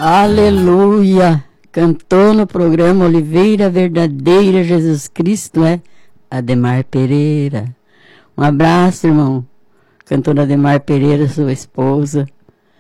Aleluia! Cantou no programa Oliveira Verdadeira Jesus Cristo, Ademar Pereira. Um abraço, irmão. Cantora Ademar Pereira, sua esposa.